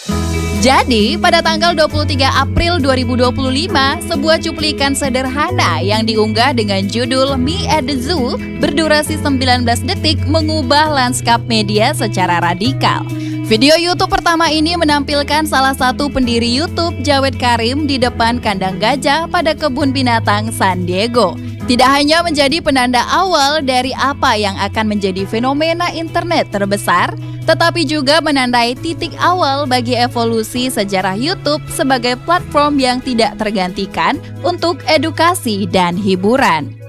Jadi, pada tanggal 23 April 2025, sebuah cuplikan sederhana yang diunggah dengan judul Me at the Zoo berdurasi 19 detik mengubah lanskap media secara radikal. Video YouTube pertama ini menampilkan salah satu pendiri YouTube, Jawed Karim, di depan kandang gajah pada kebun binatang San Diego. Tidak hanya menjadi penanda awal dari apa yang akan menjadi fenomena internet terbesar, tetapi juga menandai titik awal bagi evolusi sejarah YouTube sebagai platform yang tidak tergantikan untuk edukasi dan hiburan.